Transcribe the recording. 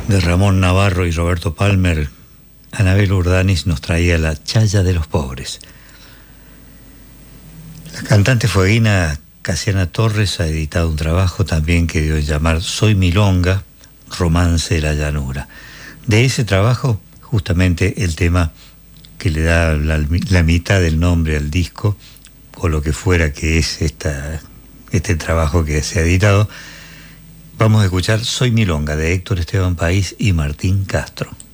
de Ramón Navarro y Roberto Palmer, Anabel Urdanis nos traía La Chaya de los Pobres. La cantante fueguina Casiana Torres ha editado un trabajo también que dio en llamar Soy Milonga, Romance de la Llanura. De ese trabajo, justamente el tema que le da la mitad del nombre al disco, o lo que fuera que es este trabajo que se ha editado, vamos a escuchar Soy Milonga, de Héctor Esteban País y Martín Castro.